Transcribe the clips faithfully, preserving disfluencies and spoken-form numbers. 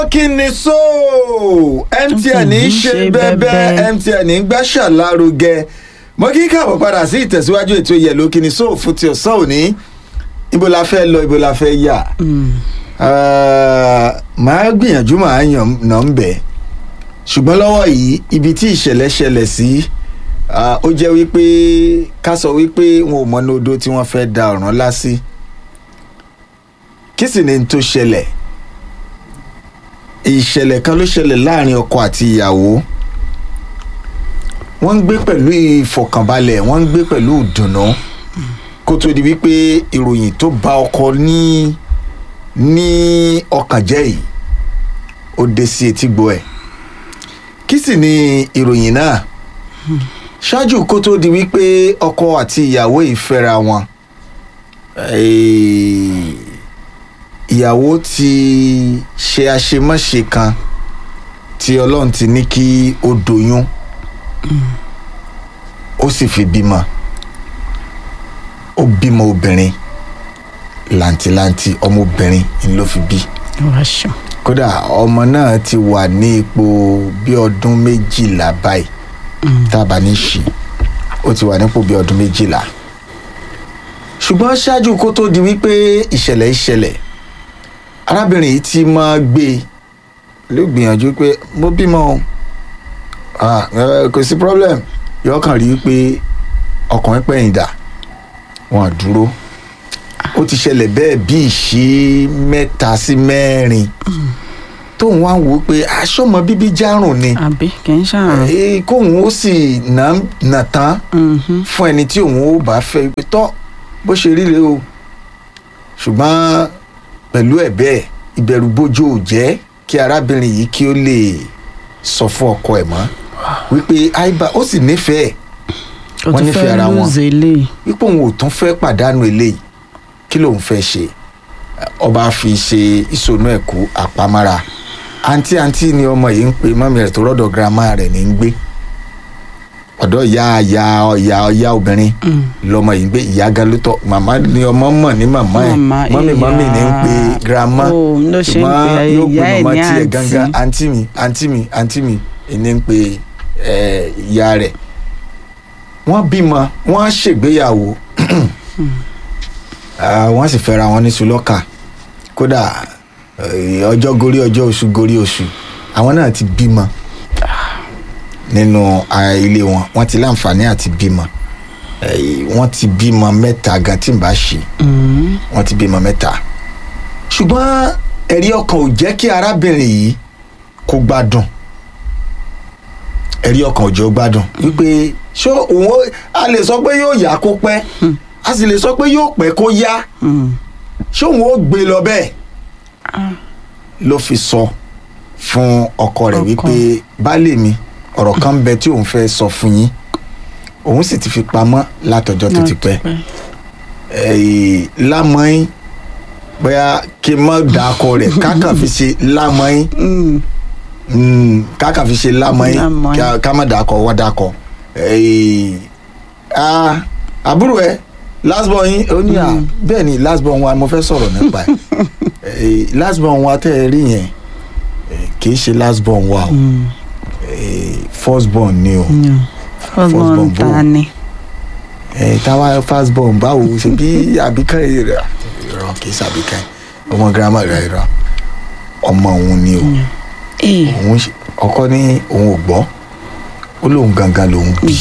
kí ni so M T N ṣe bẹ́bẹ́ M T N gbàṣà lárugẹ mo kí káàbọ̀ padà sí ìtẹ̀síwájú ètò Yẹ̀lò Kí ni so fún ti ọ̀sán òní ibo la fẹ́ lọ ibo la fẹ́ yà máa gbìyànjú máa yàn náà ń bẹ̀ ṣùgbọ́n lọ́wọ́ yìí ibi tí ìṣẹ̀lẹ̀ ṣẹlẹ̀ sí ó jẹ́ wípé ká sọ wípé wọn ò mọ ní odò tí wọ́n fẹ́ da ọ̀ràn lásì kí sì ni tó ṣẹlẹ̀ ìṣẹ̀lẹ̀ kan ló ṣẹlẹ̀ láàrin ọkọ àti ìyàwó wọ́n ń gbé pẹ̀lú ìfọ̀kànbalẹ̀ wọ́n ń gbé pẹ̀lú ìdùnnú kó tó di wípé ìròyìn tó bá ọkọ ní ní ọkàn jẹ́ yìí ó dé sí etígbọ̀ ẹ̀ kí sì ni ìròyìn náà ṣáájú kó tó di wípé ọkọ àti ìyàwó yìí fẹ́ra wọn ìyàwó ti ṣe àṣemáṣe kan tí Ọlọ́run ti ní kí ó doyún ó sì fi bímọ ó bímọ obìnrin làǹtìlanti ọmọbìnrin ni ló fi bí kódà ọmọ náà ti wà ní ipò bí ọdún méjìlá báyìí tábà ní ṣì ó ti wà nípò bí ọdún méjìlá ṣùgbọ́n ṣáájú kó tó di wípé ìṣẹ̀lẹ̀ ìṣẹ̀lẹ̀ arábìnrin yìí ti máa gbé ló gbìyànjú pé mo bímọ kò sí problem yóò kàn rí pé ọkùnrin pẹ̀yìn dà wọ́n dúró ó ti ṣẹlẹ̀ bẹ́ẹ̀ bí ìṣí mẹ́ta sí mẹ́rin tóun wá wò ó pé aṣọ́mọ bíbí járùn ni àbí kì í ṣàrùn kóun ó sì nà tán fún ẹni tí òun ó bá fẹ́ pé tọ́ bó ṣe rí lé o ṣùgbọ́n pẹ̀lú ẹ̀ bẹ́ẹ̀ ìbẹ̀rùbojo ò jẹ́ kí arábìnrin yìí kí ó lè sọ fún ọkọ ẹ̀ mọ́ wípé àìbá ó sì nífẹ̀ẹ́ wọ́n nífẹ̀ẹ́ ara wọn wípé òun ò tún fẹ́ pàdánù eléyìí kí lòun fẹ́ ṣe ọba fi ṣe ìsọnù ẹ̀kú àpamọ́ra àǹtí àǹtí ni ọmọ yìí ń pe mọ́mí rẹ̀ tó rọ́dọ̀ girama rẹ̀ ní ń gbé ọ̀dọ̀ ìyá ìyá ìyá ìyá obìnrin lọmọ yìí ń gbé ìyá gan ló tọ́ màmá ni ọmọ mọ̀ ní màmá ẹ̀ mọ́mí mọ́mí ní ń pe girama ṣùgbọ́n yóò pe màmá tiẹ̀ gangan àǹtí mi àǹtí mi àǹtí mi ní ń pe ìyá rẹ̀ wọ́n bímọ wọ́n ṣègbéyàwó wọ́n sì fẹ́ra wọn ní sùlọ́kà kódà ọjọ́ gorí ọjọ́ oṣù gorí oṣù àwọn náà ti bímọ nínú ilé wọn wọ́n ti láǹfààní àti bímọ wọ́n ti bímọ mẹ́ta gan tí n bá ṣe wọ́n ti bímọ mẹ́ta ṣùgbọ́n ẹ̀rí ọkàn ò jẹ́ kí arábìnrin yìí kó gbádùn ẹ̀rí ọkàn ò jẹ́ ó gbádùn wípé ṣé òun a lè sọ pé yóò yá kó pẹ́ a sì lè sọ pé yóò pẹ́ kó yá ṣé òun ó gbé lọ bẹ́ẹ̀ ló fi sọ fún ọkọ rẹ̀ wípé baálé mi ọ̀rọ̀ kan bẹ tí òun fẹ́ sọ fún yín òun sì ti fi pamọ́ látọjọ́ tó ti pẹ́ lámọ́yìn bóyá kí n má dákọ rẹ̀ kákan fi ṣe lámọ́yìn kákan fi ṣe lámọ́yìn ká má dákọ wá dákọ àbúrò ẹ last born yín ó ní à bẹ́ẹ̀ ni last born wa mo fẹ́ sọ̀rọ̀ nípa ẹ̀ last born wa tẹ́ ẹ rí yẹn kì í ṣe last born wa o first born ni o first born ta ni táwa first born báwo ṣe bí àbíkẹ́ rẹ̀ rọ kì í ṣe àbíkẹ́ ọmọ girama rẹ̀ rọ ọmọ òun ni o òun ọkọ ní òun ò gbọ́ ó lóun gangan lòun bí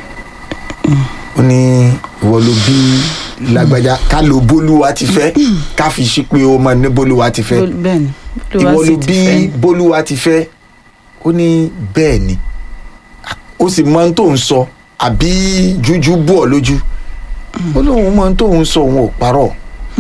ó ní ìwọ ló bí lágbájá ká ló bólúwa ti fẹ́ ká fi ṣí pé ó máa ní bólúwa ti fẹ́ ìwọ ló bí bólúwa ti fẹ́ ó ní bẹ́ẹ̀ ni ó sì mọ ohun tó ń sọ àbí jújú bú ọ lójú ó lóun mọ ohun tó ń sọ òun ò parọ́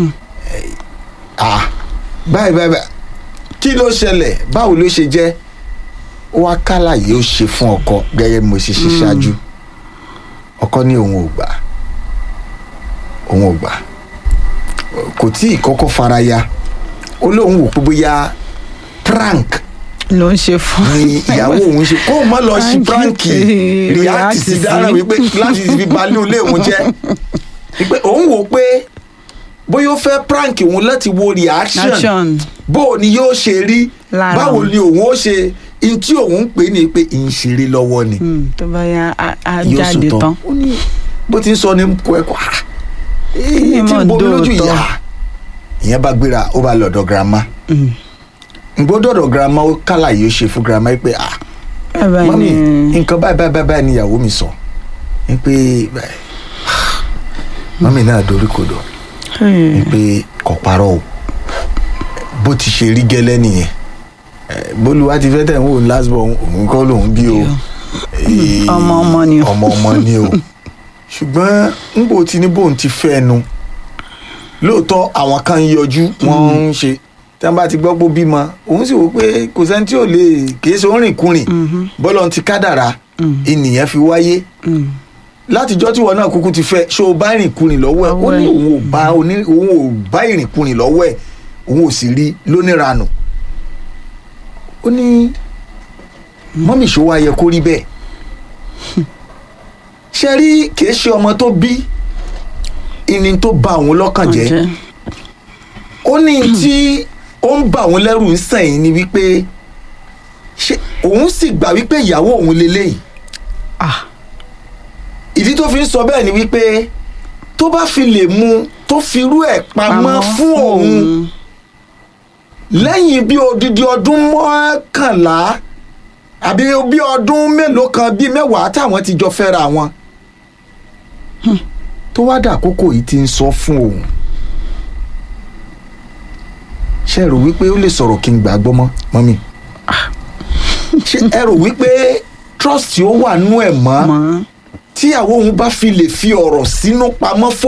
báyìí báyìí kí ló ṣẹlẹ̀ báwo ló ṣe jẹ́ ó wá kálàyé ó ṣe fún ọkọ gẹ́gẹ́ bí mo ṣe ṣe ṣáájú ọkọ ní òun ò gbà òun ò gbà kò tí ì kọ́kọ́ fara ya ó lóun wò pé bóyá prank ló ń ṣe fún ni ìyàwó òun ṣe kó má lọ sí prank react sí dára wípé láti fi balẹ̀ olé òun jẹ́ wípé òun wò pé bóyá ó fẹ́ prank òun láti wo reaction bó o ni yóò ṣe rí Lára báwo òun. ni òun ó ṣe in tí òun ń pè ní pé ń ṣeré lọ́wọ́ ni Mm, tó bá yá á á yóò jáde sòtọ́ tán. ó ní bó ti ń sọ ní kó ẹ̀kọ́ ha Ní tí mọ̀ ń bomi lójú dóòtọ́. ìyá ìyẹn bá gbéra ó bá lọ́dọ̀ girama Mm. ngbọ́dọ̀dọ̀ girama ó kálà yìí ó ṣe fún girama yìí pé ah bàbá mọ́mí ni nǹkan báyìí báyìí báyìí ni ìyàwó mi sọ ní pé báyìí mọ́mí náà dorí kodò ní pé kò parọ́ o bó ti ṣe rí gẹ́lẹ́ nìyẹn Eh, bólúwa ti fẹ́ tẹ̀ ń wò ní last born òun kọ́ lòun bí o Eh, ọmọ ọmọ ni o. ọmọ ọmọ ni o ṣùgbọ́n nbò tí ní bóun ti fẹ́ nu lóòótọ́ àwọn kan ń yọjú wọ́n ń ṣe tí wọ́n bá ti gbọ́ pé ó bímọ òun sì wò pé kò sẹ́ni tí ò lè kì í ṣe ó rìn kúrìn bọ́lọ̀ ti kádàrá ènìyàn fi wáyé Mm. látijọ́ tí wọn náà kúkú ti fẹ́ ṣé o bá ìrìn kúrìn lọ́wọ́ ẹ̀ ó ní òun ò bá oní- òun ò bá ìrìn kúrìn lọ́wọ́ ẹ̀ òun ò sì rí lóníranù ó ní mọ́mì ṣó wá yẹ kó rí bẹ́ẹ̀ ṣe rí kìí ṣe ọmọ tó bí ìní tó bà òun lọ́kàn jẹ́ Ọ̀jẹ́. ó ní tí ó ń bà òun lẹ́rù ń sẹ̀yìn ni wípé ṣé òun sì gbà wípé ìyàwó òun lélẹ́yìí Ah. ìdí tó fi ń sọ bẹ́ẹ̀ ni wípé tó bá fi lè mú tó fi irú ẹ̀ pamọ́ fún òun lẹ́yìn bí odidi ọdún mọ́kànlá àbí bí ọdún mélòó kan bíi mẹ́wàá táwọn ti jọ fẹ́ra wọn tó wá dà àkókò yìí ti ń sọ fún òun ṣe rò wípé ó lè sọ̀rọ̀ kí n gbàgbọ́ mọ́ mọ́mí ṣe ẹ rò wípé trust ó wà nú ẹ̀ mọ́ Mọ́. tíyàwó òun bá fi lè fi ọ̀rọ̀ sínú pamọ́ fún